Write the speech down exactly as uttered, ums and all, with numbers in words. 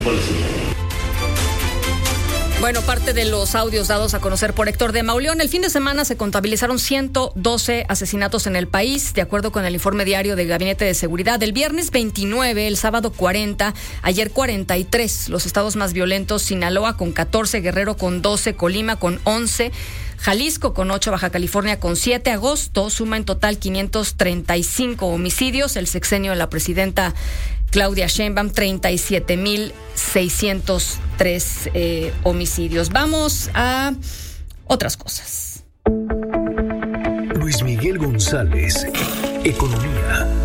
Bueno, parte de los audios dados a conocer por Héctor de Mauleón. El fin de semana se contabilizaron ciento doce asesinatos en el país, de acuerdo con el informe diario del Gabinete de Seguridad. El viernes veintinueve, el sábado cuarenta, ayer cuarenta y tres. Los estados más violentos: Sinaloa con catorce, Guerrero con doce, Colima con once, Jalisco con ocho, Baja California con siete. Agosto suma en total quinientos treinta y cinco homicidios. El sexenio de la presidenta Claudia Sheinbaum, treinta y siete mil seiscientos tres eh, homicidios. Vamos a otras cosas. Luis Miguel González, Economía.